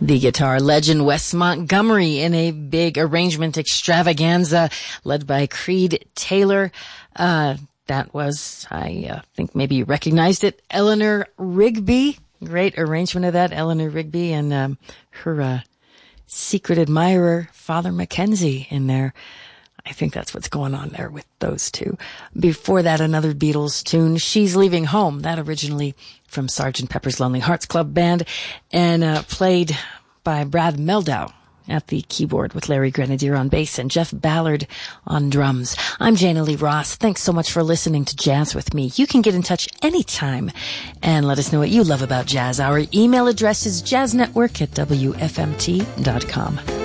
The guitar legend Wes Montgomery in a big arrangement extravaganza led by Creed Taylor. That was, I think maybe you recognized it, Eleanor Rigby. Great arrangement of that, Eleanor Rigby, and her secret admirer, Father Mackenzie, in there. I think that's what's going on there with those two. Before that, another Beatles tune, She's Leaving Home. That originally from Sgt. Pepper's Lonely Hearts Club Band and played by Brad Meldau at the keyboard with Larry Grenadier on bass and Jeff Ballard on drums. I'm Jana Lee Ross. Thanks so much for listening to Jazz with me. You can get in touch anytime and let us know what you love about jazz. Our email address is jazznetwork@wfmt.com.